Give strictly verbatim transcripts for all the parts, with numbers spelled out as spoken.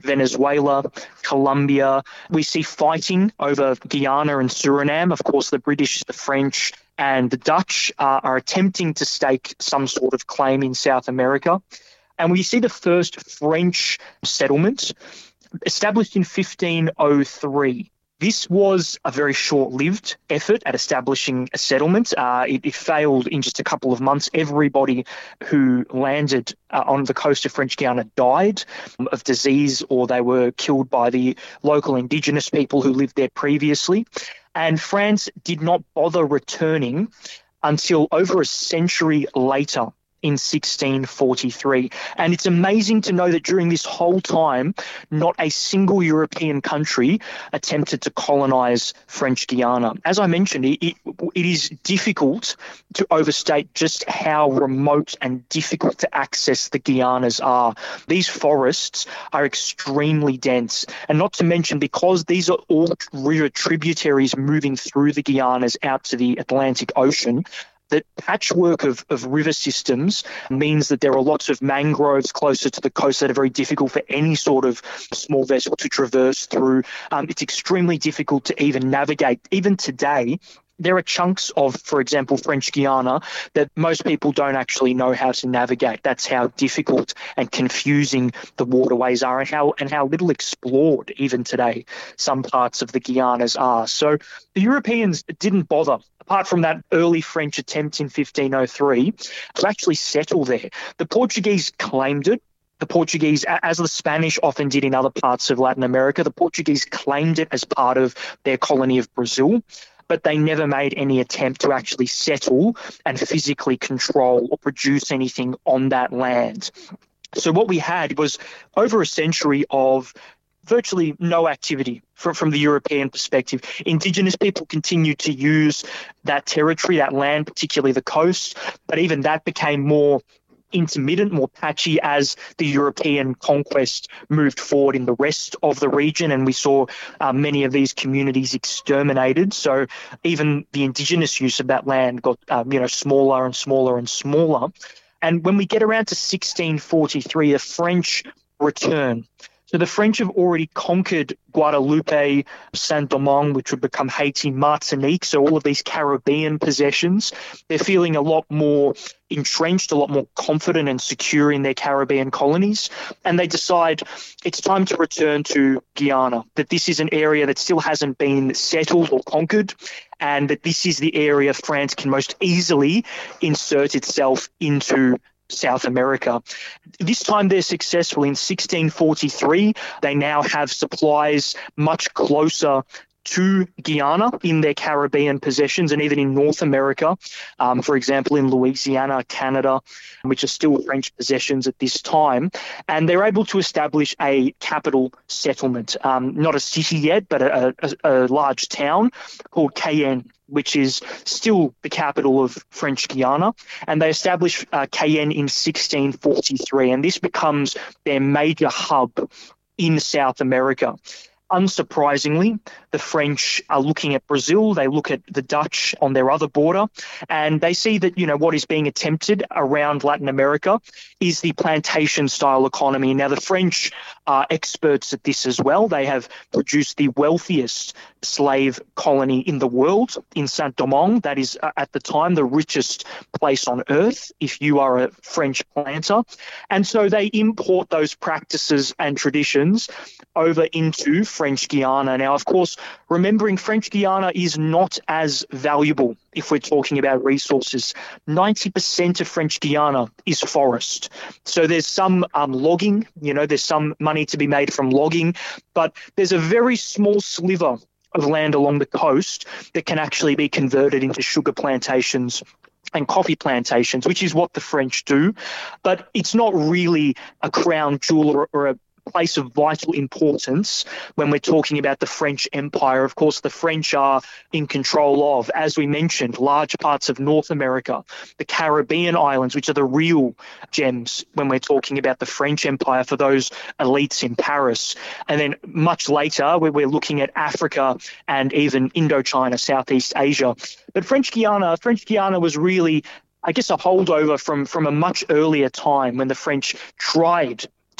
Venezuela, Colombia. We see fighting over Guyana and Suriname. Of course, the British, the French, and the Dutch uh, are attempting to stake some sort of claim in South America. And we see the first French settlement established in fifteen oh three. This was a very short-lived effort at establishing a settlement. Uh, it, it failed in just a couple of months. Everybody who landed uh, on the coast of French Guiana died of disease, or they were killed by the local indigenous people who lived there previously. And France did not bother returning until over a century later, in sixteen forty-three. And it's amazing to know that during this whole time, not a single European country attempted to colonize French Guiana. As I mentioned, it, it, it is difficult to overstate just how remote and difficult to access the Guianas are. These forests are extremely dense. And not to mention, because these are all river tributaries moving through the Guianas out to the Atlantic Ocean, the patchwork of, of river systems means that there are lots of mangroves closer to the coast that are very difficult for any sort of small vessel to traverse through. Um, it's extremely difficult to even navigate. Even today, there are chunks of, for example, French Guiana that most people don't actually know how to navigate. That's how difficult and confusing the waterways are, and how and how little explored even today some parts of the Guianas are. So the Europeans didn't bother, apart from that early French attempt in fifteen oh three, to actually settle there. The Portuguese claimed it. The Portuguese, as the Spanish often did in other parts of Latin America, the Portuguese claimed it as part of their colony of Brazil, but they never made any attempt to actually settle and physically control or produce anything on that land. So what we had was over a century of virtually no activity from, from the European perspective. Indigenous people continued to use that territory, that land, particularly the coast, but even that became more intermittent, more patchy as the European conquest moved forward in the rest of the region, and we saw uh, many of these communities exterminated. So even the indigenous use of that land got um, you know smaller and smaller and smaller. And when we get around to sixteen forty-three, the French return. So the French have already conquered Guadeloupe, Saint-Domingue, which would become Haiti, Martinique, so all of these Caribbean possessions. They're feeling a lot more entrenched, a lot more confident and secure in their Caribbean colonies, and they decide it's time to return to Guyana, that this is an area that still hasn't been settled or conquered, and that this is the area France can most easily insert itself into South America. This time they're successful. In sixteen forty-three, they now have supplies much closer to Guyana in their Caribbean possessions, and even in North America, um, for example, in Louisiana, Canada, which are still French possessions at this time. And they're able to establish a capital settlement, um, not a city yet, but a, a, a large town called Cayenne, which is still the capital of French Guiana. And they establish uh, Cayenne in sixteen forty-three, and this becomes their major hub in South America. Unsurprisingly, the French are looking at Brazil, they look at the Dutch on their other border, and they see that, you know, what is being attempted around Latin America is the plantation-style economy. Now, the French are experts at this as well. They have produced the wealthiest slave colony in the world in Saint-Domingue. That is, uh, at the time, the richest place on earth if you are a French planter. And so they import those practices and traditions over into French Guiana. Now, of course, remembering French Guiana is not as valuable if we're talking about resources. ninety percent of French Guiana is forest. So there's some um, logging, you know, there's some money to be made from logging, but there's a very small sliver of land along the coast that can actually be converted into sugar plantations and coffee plantations, which is what the French do. But it's not really a crown jewel or, or a place of vital importance when we're talking about the French Empire. Of course, the French are in control of, as we mentioned, large parts of North America, the Caribbean islands, which are the real gems when we're talking about the French Empire for those elites in Paris. And then much later, where we're looking at Africa and even Indochina, Southeast Asia. But French Guiana, French Guiana was really, I guess, a holdover from, from a much earlier time when the French tried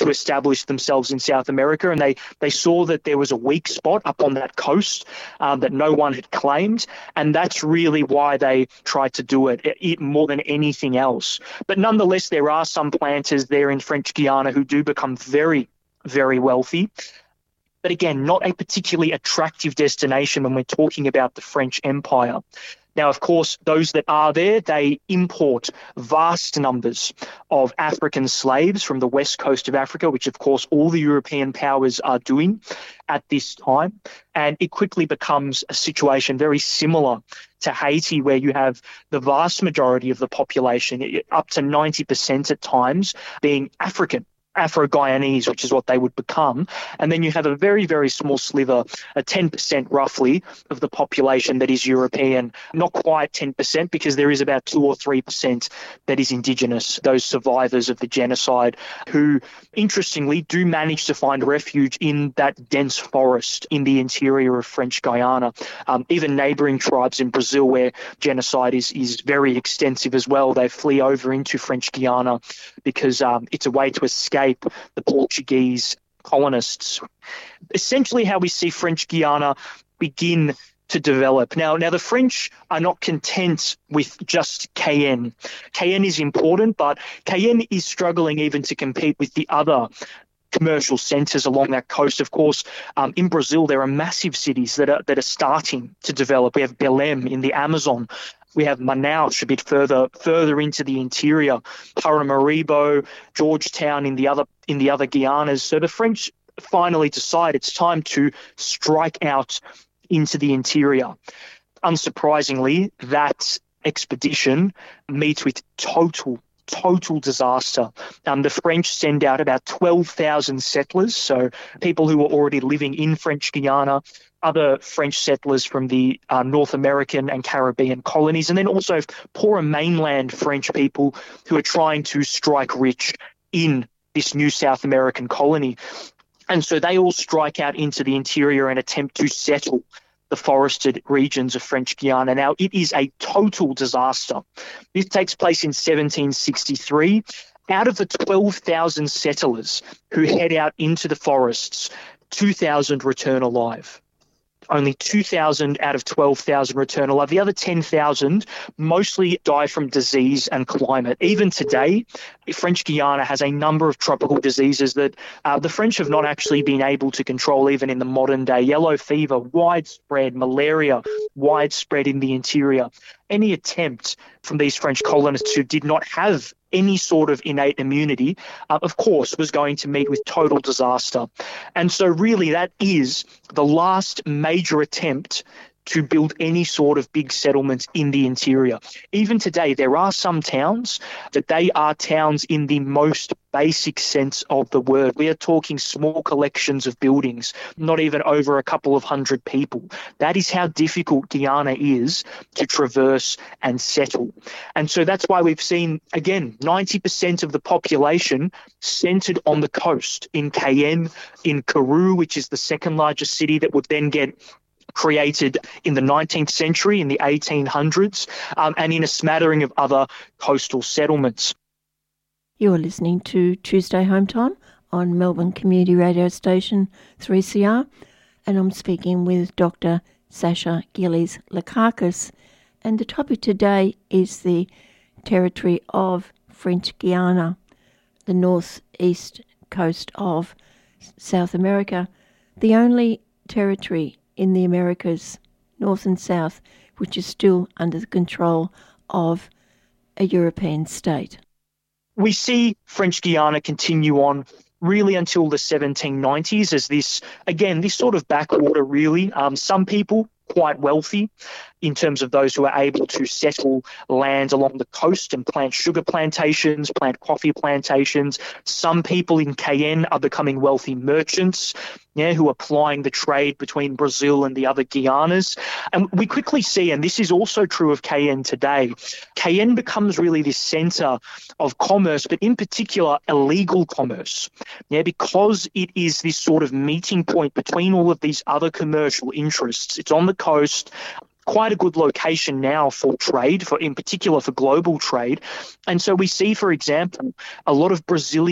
to establish themselves in South America, and they, they saw that there was a weak spot up on that coast um, that no one had claimed, and that's really why they tried to do it, it more than anything else. But nonetheless, there are some planters there in French Guiana who do become very, very wealthy. But again, not a particularly attractive destination when we're talking about the French Empire. Now, of course, those that are there, they import vast numbers of African slaves from the west coast of Africa, which, of course, all the European powers are doing at this time. And it quickly becomes a situation very similar to Haiti, where you have the vast majority of the population, up to ninety percent at times, being African. Afro-Guyanese, which is what they would become. And then you have a very, very small sliver, a ten percent roughly, of the population that is European. Not quite ten percent, because there is about two or three percent that is indigenous, those survivors of the genocide, who, interestingly, do manage to find refuge in that dense forest in the interior of French Guiana. Um, even neighbouring tribes in Brazil, where genocide is, is very extensive as well, they flee over into French Guiana because um, it's a way to escape the Portuguese colonists. Essentially how we see French Guiana begin to develop. Now, now the French are not content with just Cayenne. Cayenne is important, but Cayenne is struggling even to compete with the other commercial centres along that coast. Of course, um, in Brazil, there are massive cities that are that are starting to develop. We have Belém in the Amazon. We have Manaus a bit further further into the interior, Paramaribo, Georgetown in the other in the other Guianas. So the French finally decide it's time to strike out into the interior. Unsurprisingly, that expedition meets with total total disaster. Um, the French send out about twelve thousand settlers, so people who were already living in French Guiana, other French settlers from the uh, North American and Caribbean colonies, and then also poorer mainland French people who are trying to strike rich in this new South American colony. And so they all strike out into the interior and attempt to settle the forested regions of French Guiana. Now, it is a total disaster. This takes place in seventeen sixty-three. Out of the twelve thousand settlers who head out into the forests, two thousand return alive. Only two thousand out of twelve thousand return alive. The other ten thousand mostly die from disease and climate. Even today, French Guiana has a number of tropical diseases that uh, the French have not actually been able to control even in the modern day. Yellow fever, widespread, malaria, widespread in the interior. Any attempt from these French colonists who did not have any sort of innate immunity, uh, of course, was going to meet with total disaster. And so really that is the last major attempt to build any sort of big settlements in the interior. Even today, there are some towns that they are towns in the most basic sense of the word. We are talking small collections of buildings, not even over a couple of hundred people. That is how difficult Guiana is to traverse and settle. And so that's why we've seen, again, ninety percent of the population centered on the coast, in Cayenne, in Kourou, which is the second largest city that would then get created in the nineteenth century, in the eighteen hundreds, um, and in a smattering of other coastal settlements. You're listening to Tuesday Home Time on Melbourne Community Radio Station three C R, and I'm speaking with Doctor Sasha Gillies-Lakakis, and the topic today is the territory of French Guiana, the northeast coast of South America, the only territory in the Americas, north and south, which is still under the control of a European state. We see French Guiana continue on really until the seventeen nineties as this, again, this sort of backwater really. Um, some people quite wealthy in terms of those who are able to settle land along the coast and plant sugar plantations, plant coffee plantations. Some people in Cayenne are becoming wealthy merchants, yeah, who are plying the trade between Brazil and the other Guianas. And we quickly see, and this is also true of Cayenne today, Cayenne becomes really this center of commerce, but in particular illegal commerce, yeah, because it is this sort of meeting point between all of these other commercial interests. It's on the coast, quite a good location now for trade, for in particular for global trade. And so we see, for example, a lot of Brazilian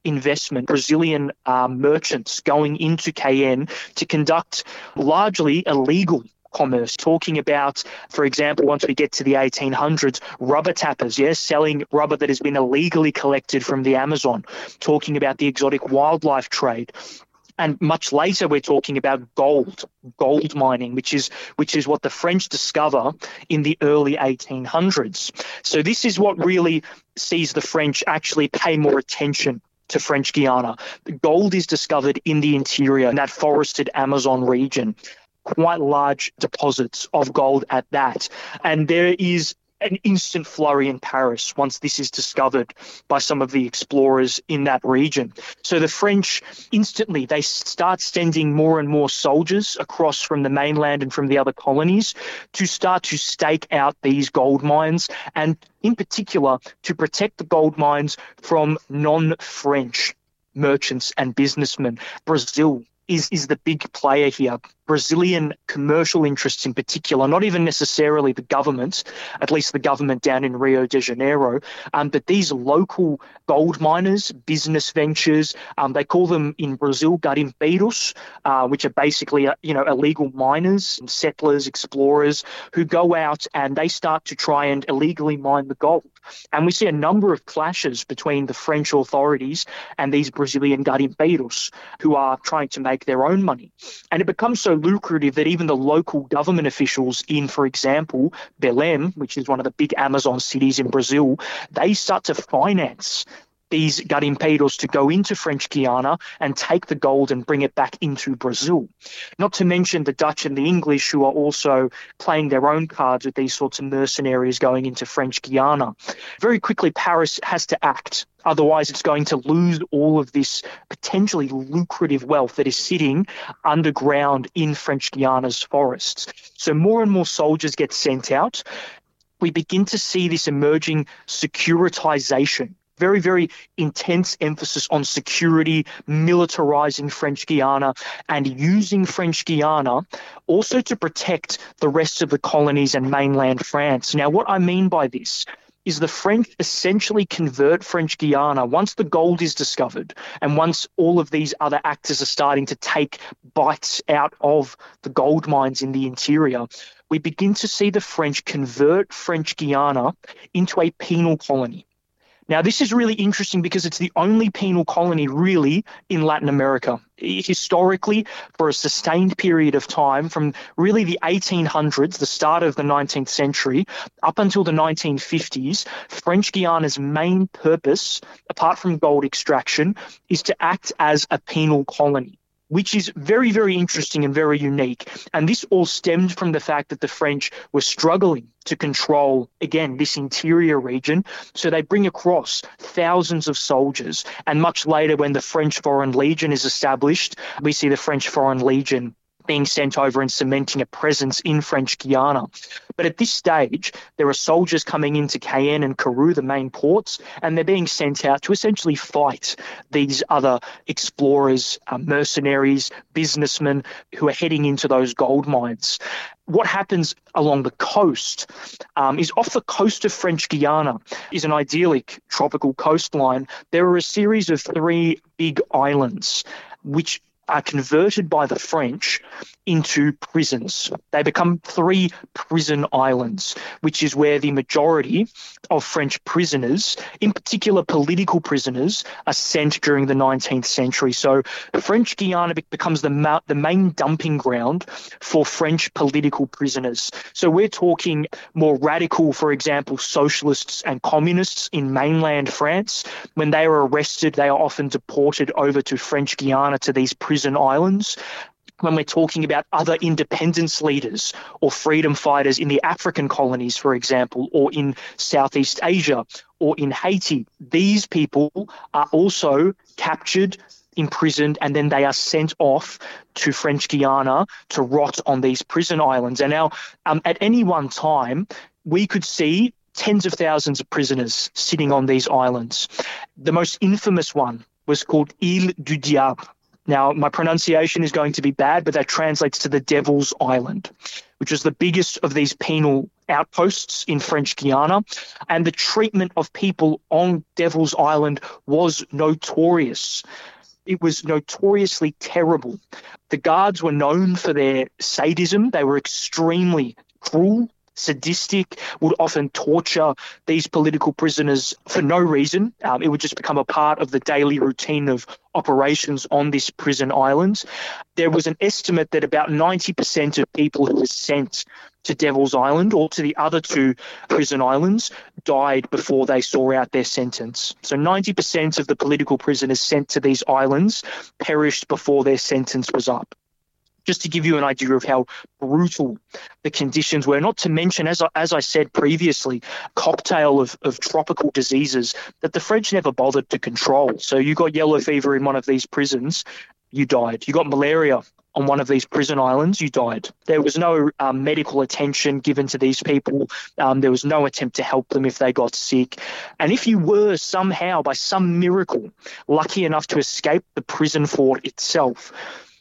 investment, Brazilian uh, merchants going into Cayenne to conduct largely illegal commerce, talking about, for example, once we get to the eighteen hundreds, rubber tappers, yes, selling rubber that has been illegally collected from the Amazon, talking about the exotic wildlife trade. And much later, we're talking about gold, gold mining, which is which is what the French discover in the early eighteen hundreds. So this is what really sees the French actually pay more attention to French Guiana. Gold is discovered in the interior, in that forested Amazon region. Quite large deposits of gold at that. And there is an instant flurry in Paris once this is discovered by some of the explorers in that region. So the French instantly, they start sending more and more soldiers across from the mainland and from the other colonies to start to stake out these gold mines, and in particular to protect the gold mines from non-French merchants and businessmen. Brazil is, is the big player here. Brazilian commercial interests in particular, not even necessarily the government, at least the government down in Rio de Janeiro, um, but these local gold miners, business ventures, um, they call them in Brazil garimpeiros, uh, which are basically, uh, you know, illegal miners, settlers, explorers who go out and they start to try and illegally mine the gold. And we see a number of clashes between the French authorities and these Brazilian garimpeiros who are trying to make their own money. And it becomes so lucrative that even the local government officials in, for example, Belém, which is one of the big Amazon cities in Brazil, they start to finance these garimpeiros to go into French Guiana and take the gold and bring it back into Brazil. Not to mention the Dutch and the English, who are also playing their own cards with these sorts of mercenaries going into French Guiana. Very quickly, Paris has to act. Otherwise, it's going to lose all of this potentially lucrative wealth that is sitting underground in French Guiana's forests. So more and more soldiers get sent out. We begin to see this emerging securitization. Very, very intense emphasis on security, militarizing French Guiana, and using French Guiana also to protect the rest of the colonies and mainland France. Now, what I mean by this is the French essentially convert French Guiana once the gold is discovered and once all of these other actors are starting to take bites out of the gold mines in the interior. We begin to see the French convert French Guiana into a penal colony. Now, this is really interesting because it's the only penal colony really in Latin America. Historically, for a sustained period of time, from really the eighteen hundreds, the start of the nineteenth century, up until the nineteen fifties, French Guiana's main purpose, apart from gold extraction, is to act as a penal colony, which is very, very interesting and very unique. And this all stemmed from the fact that the French were struggling to control, again, this interior region. So they bring across thousands of soldiers. And much later, when the French Foreign Legion is established, we see the French Foreign Legion being sent over and cementing a presence in French Guiana. But at this stage, there are soldiers coming into Cayenne and Kourou, the main ports, and they're being sent out to essentially fight these other explorers, uh, mercenaries, businessmen who are heading into those gold mines. What happens along the coast um, is off the coast of French Guiana is an idyllic tropical coastline. There are a series of three big islands which are converted by the French into prisons. They become three prison islands, which is where the majority of French prisoners, in particular political prisoners, are sent during the nineteenth century. So French Guiana becomes the, ma- the main dumping ground for French political prisoners. So we're talking more radical, for example, socialists and communists in mainland France. When they are arrested, they are often deported over to French Guiana to these prison islands. When we're talking about other independence leaders or freedom fighters in the African colonies, for example, or in Southeast Asia or in Haiti, these people are also captured, imprisoned, and then they are sent off to French Guiana to rot on these prison islands. And now, um, at any one time, we could see tens of thousands of prisoners sitting on these islands. The most infamous one was called Île du Diable. Now, my pronunciation is going to be bad, but that translates to the Devil's Island. which was the biggest of these penal outposts in French Guiana, and the treatment of people on Devil's Island was notorious. It was notoriously terrible. The guards were known for their sadism. They were extremely cruel, sadistic, would often torture these political prisoners for no reason. Um, it would just become a part of the daily routine of operations on this prison island. There was an estimate that about ninety percent of people who were sent to Devil's Island or to the other two prison islands died before they saw out their sentence. So ninety percent of the political prisoners sent to these islands perished before their sentence was up. Just to give you an idea of how brutal the conditions were, not to mention, as I, as I said previously, cocktail of, of tropical diseases that the French never bothered to control. So you got yellow fever in one of these prisons, you died. You got malaria on one of these prison islands, you died. There was no um, medical attention given to these people. Um, there was no attempt to help them if they got sick. And if you were somehow, by some miracle, lucky enough to escape the prison fort itself,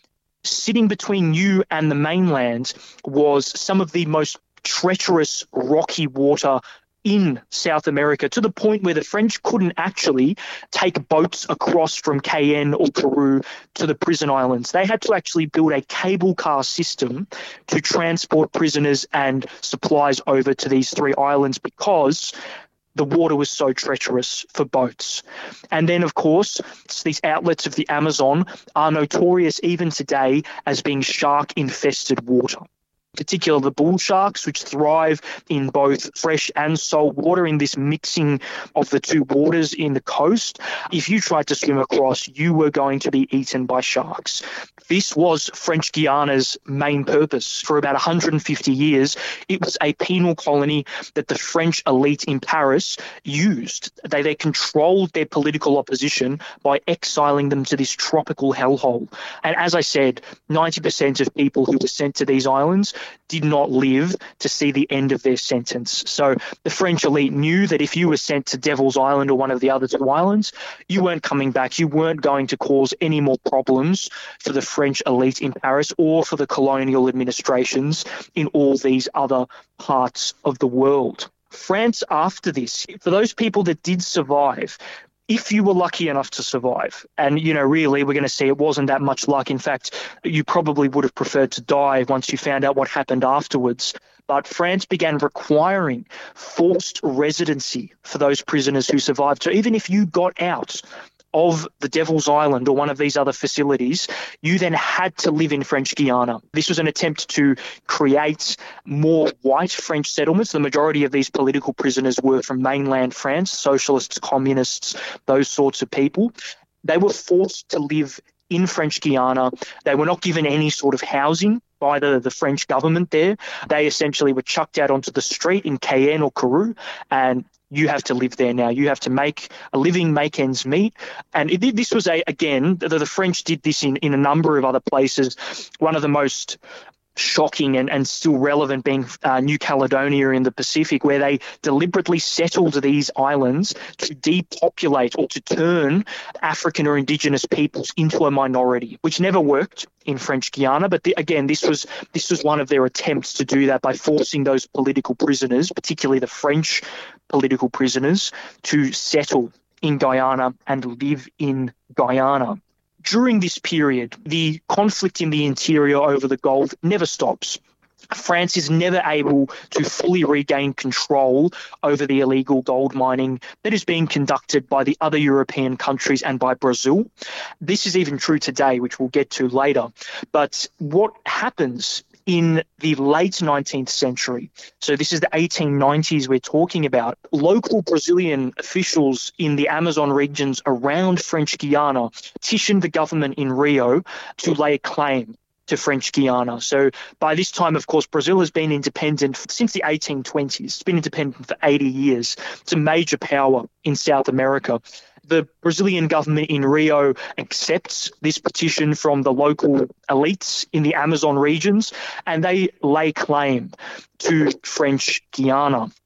sitting between you and the mainland was some of the most treacherous rocky water in South America, to the point where the French couldn't actually take boats across from Cayenne or Peru to the prison islands. They had to actually build a cable car system to transport prisoners and supplies over to these three islands because the water was so treacherous for boats. And then, of course, these outlets of the Amazon are notorious even today as being shark-infested water. Particularly the bull sharks, which thrive in both fresh and salt water, in this mixing of the two waters in the coast. If you tried to swim across, you were going to be eaten by sharks. This was French Guiana's main purpose. For about one hundred fifty years, it was a penal colony that the French elite in Paris used. They, they controlled their political opposition by exiling them to this tropical hellhole. And as I said, ninety percent of people who were sent to these islands did not live to see the end of their sentence. So the French elite knew that if you were sent to Devil's Island or one of the other two islands, you weren't coming back. You weren't going to cause any more problems for the French elite in Paris or for the colonial administrations in all these other parts of the world. France, after this, for those people that did survive, if you were lucky enough to survive, and, you know, really, we're going to see it wasn't that much luck. In fact, you probably would have preferred to die once you found out what happened afterwards. But France began requiring forced residency for those prisoners who survived. So even if you got out of the Devil's Island or one of these other facilities, you then had to live in French Guiana. This was an attempt to create more white French settlements. The majority of these political prisoners were from mainland France, socialists, communists, those sorts of people. They were forced to live in French Guiana. They were not given any sort of housing by the, the French government there. They essentially were chucked out onto the street in Cayenne or Kourou, and you have to live there now. You have to make a living, make ends meet. And it, this was, a again, the, the French did this in, in a number of other places. One of the most shocking and, and still relevant being uh, New Caledonia in the Pacific, where they deliberately settled these islands to depopulate or to turn African or indigenous peoples into a minority, which never worked in French Guiana. But the, again, this was this was one of their attempts to do that by forcing those political prisoners, particularly the French political prisoners, to settle in Guyana and live in Guyana. During this period, the conflict in the interior over the gold never stops. France is never able to fully regain control over the illegal gold mining that is being conducted by the other European countries and by Brazil. This is even true today, which we'll get to later. But what happens in the late nineteenth century, so this is the eighteen nineties we're talking about, local Brazilian officials in the Amazon regions around French Guiana petitioned the government in Rio to lay claim to French Guiana. So by this time, of course, Brazil has been independent since the eighteen twenties. It's been independent for eighty years. It's a major power in South America. The Brazilian government in Rio accepts this petition from the local elites in the Amazon regions, and they lay claim to French Guiana.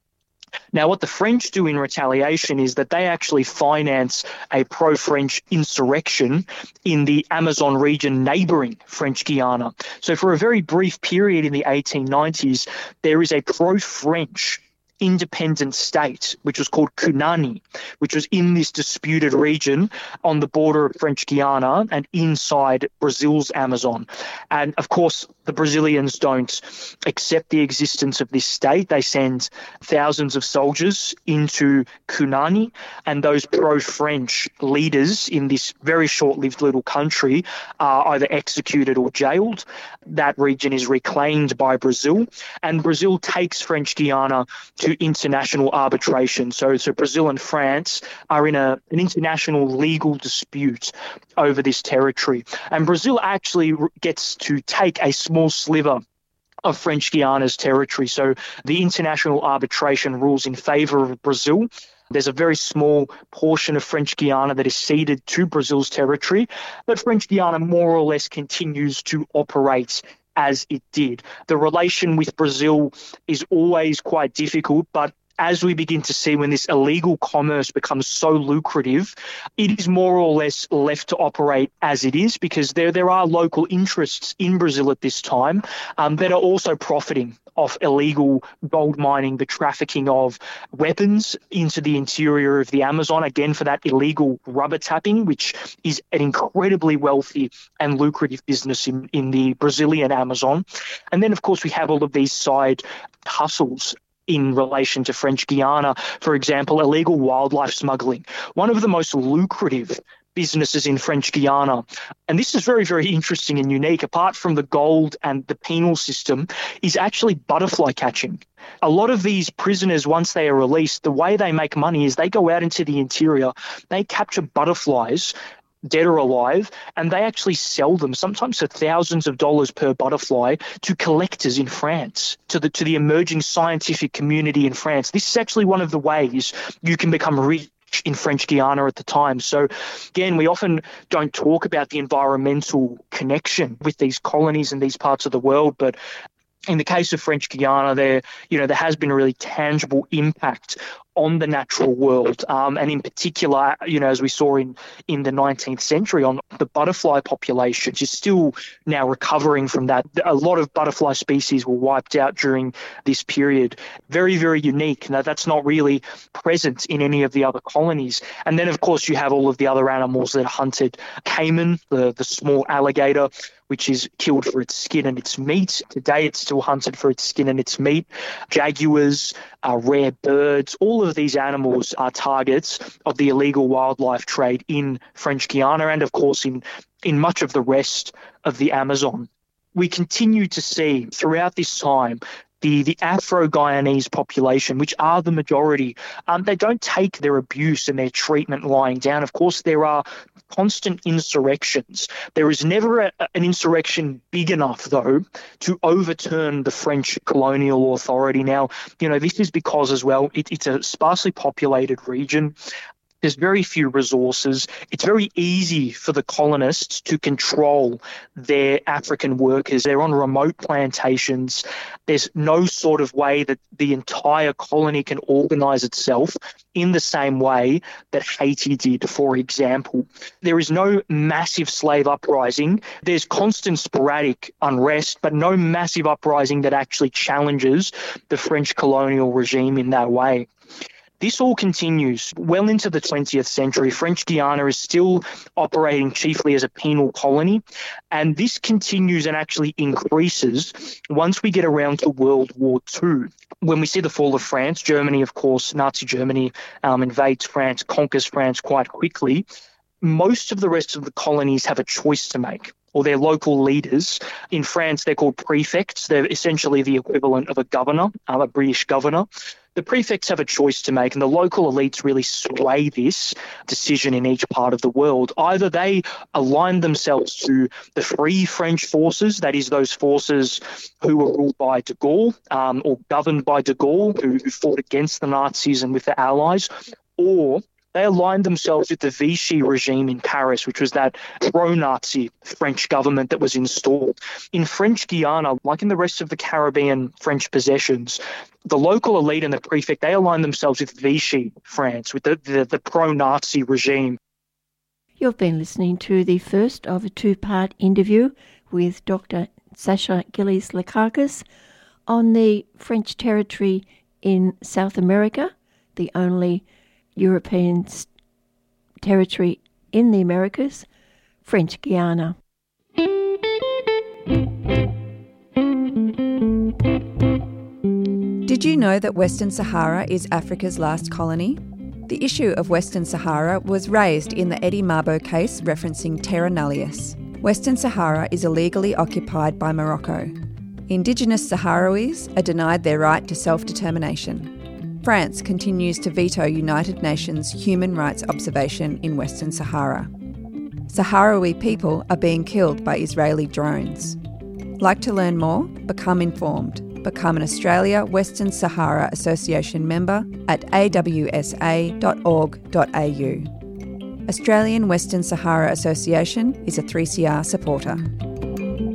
Now, what the French do in retaliation is that they actually finance a pro-French insurrection in the Amazon region neighboring French Guiana. So for a very brief period in the eighteen nineties, there is a pro-French independent state, which was called Cunani, which was in this disputed region on the border of French Guiana and inside Brazil's Amazon. And of course, the Brazilians don't accept the existence of this state. They send thousands of soldiers into Cunani, and those pro-French leaders in this very short-lived little country are either executed or jailed. That region is reclaimed by Brazil, and Brazil takes French Guiana to international arbitration. So, so Brazil and France are in a, an international legal dispute over this territory. And Brazil actually gets to take a small sliver of French Guiana's territory. So the international arbitration rules in favor of Brazil. There's a very small portion of French Guiana that is ceded to Brazil's territory, but French Guiana more or less continues to operate as it did. The relation with Brazil is always quite difficult, but as we begin to see when this illegal commerce becomes so lucrative, it is more or less left to operate as it is, because there, there are local interests in Brazil at this time um, that are also profiting off illegal gold mining, the trafficking of weapons into the interior of the Amazon, again for that illegal rubber tapping, which is an incredibly wealthy and lucrative business in, in the Brazilian Amazon. And then, of course, we have all of these side hustles in relation to French Guiana. For example, illegal wildlife smuggling, one of the most lucrative businesses in French Guiana. And this is very, very interesting and unique. Apart from the gold and the penal system, is actually butterfly catching. A lot of these prisoners, once they are released, the way they make money is they go out into the interior, they capture butterflies, dead or alive, and they actually sell them, sometimes for thousands of dollars per butterfly, to collectors in France, to the to the emerging scientific community in France. This is actually one of the ways you can become rich in French Guiana at the time. So again, we often don't talk about the environmental connection with these colonies and these parts of the world, but in the case of French Guiana, there, you know, there has been a really tangible impact on the natural world, um, and in particular, you know, as we saw in, in the nineteenth century, on the butterfly population, which is still now recovering from that. A lot of butterfly species were wiped out during this period. Very, very unique. Now, that's not really present in any of the other colonies. And then, of course, you have all of the other animals that are hunted. Caiman, the, the small alligator, which is killed for its skin and its meat. Today, it's still hunted for its skin and its meat. Jaguars, uh, rare birds, all of these animals are targets of the illegal wildlife trade in French Guiana and, of course, in, in much of the rest of the Amazon. We continue to see throughout this time the, the Afro-Guyanese population, which are the majority, um, they don't take their abuse and their treatment lying down. Of course, there are constant insurrections. There is never a, an insurrection big enough, though, to overturn the French colonial authority. Now, you know, this is because as well, it, it's a sparsely populated region. There's very few resources. It's very easy for the colonists to control their African workers. They're on remote plantations. There's no sort of way that the entire colony can organize itself in the same way that Haiti did, for example. There is no massive slave uprising. There's constant sporadic unrest, but no massive uprising that actually challenges the French colonial regime in that way. This all continues well into the twentieth century. French Guiana is still operating chiefly as a penal colony, and this continues and actually increases once we get around to World War Two. When we see the fall of France, Germany, of course, Nazi Germany um, invades France, conquers France quite quickly. Most of the rest of the colonies have a choice to make, or their local leaders. In France, they're called prefects. They're essentially the equivalent of a governor, um, a British governor. The prefects have a choice to make, and the local elites really sway this decision in each part of the world. Either they align themselves to the Free French forces, that is those forces who were ruled by de Gaulle um, or governed by de Gaulle, who, who fought against the Nazis and with the Allies, or They aligned themselves with the Vichy regime in Paris, which was that pro-Nazi French government that was installed. In French Guiana, like in the rest of the Caribbean French possessions, the local elite and the prefect, they aligned themselves with Vichy France, with the, the, the pro-Nazi regime. You've been listening to the first of a two-part interview with Doctor Sasha Gillies-Lakakis on the French territory in South America, the only European territory in the Americas, French Guiana. Did you know that Western Sahara is Africa's last colony? The issue of Western Sahara was raised in the Eddie Mabo case referencing terra nullius. Western Sahara is illegally occupied by Morocco. Indigenous Sahrawis are denied their right to self-determination. France continues to veto United Nations human rights observation in Western Sahara. Sahrawi people are being killed by Israeli drones. Like to learn more? Become informed. Become an Australia Western Sahara Association member at a w s a dot org dot a u. Australian Western Sahara Association is a three C R supporter.